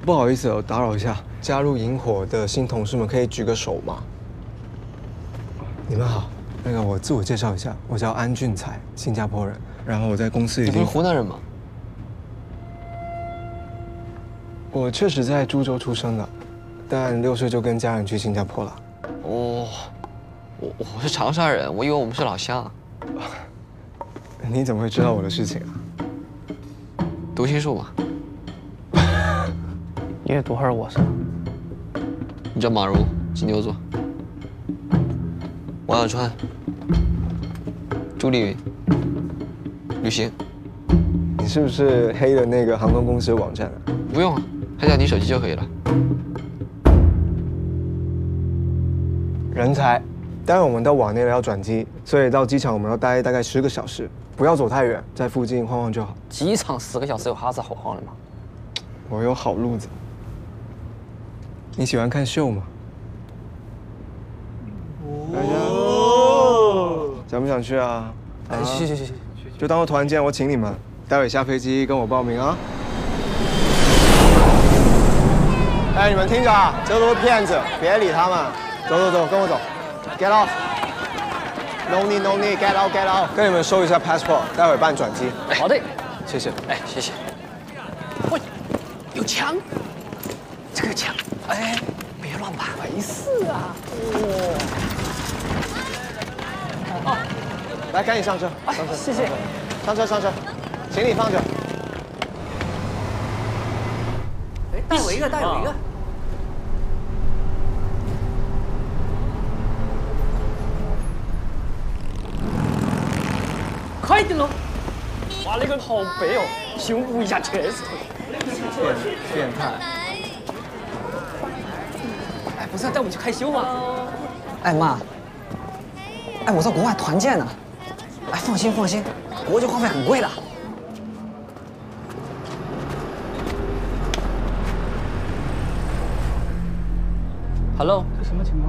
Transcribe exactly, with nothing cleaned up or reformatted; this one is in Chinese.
不好意思，我打扰一下，加入萤火的新同事们可以举个手吗？你们好，那个我自我介绍一下，我叫安俊才，新加坡人，然后我在公司已经。 你不是湖南人吗？ 我确实在株洲出生的，但六岁就跟家人去新加坡了。 哦，我我是长沙人，我以为我们是老乡。 你怎么会知道我的事情啊？ 读心术嘛。 你也读哈尔沃斯？ 你叫马如，金牛座。王小川，朱丽云，旅行。 你是不是黑的那个航空公司的网站啊？ 不用啊，拍下你手机就可以了。 人才，待会我们到网内了要转机，所以到机场我们要待大概十个小时，不要走太远，在附近晃晃就好。 机场十个小时有啥子好晃的嘛？ 我有好路子。你喜欢看秀吗？哦，想不想去啊？ 哎，去去去去， 就当做团建，我请你们。待会下飞机跟我报名啊！哎，你们听着啊，这都是骗子，别理他们。走走走，跟我走 ，get off。No need, no need, get out, get out。跟你们收一下 passport， 待会办转机。 好的， 谢谢。 哎，谢谢。喂，有枪！这个枪，哎，别乱拔。没事啊。哇。哦， 来，赶紧上车，上车， 谢谢。 上车，上车，行李放着。 哎，带我一个，带我一个。快点喽！哇，那个好白哦，胸部一下全是腿。 变变态。 哎，不是要带我们去看秀吗？ 哎妈，哎我在国外团建呢。哎，放心放心，国际话费很贵的。 Hello，这什么情况？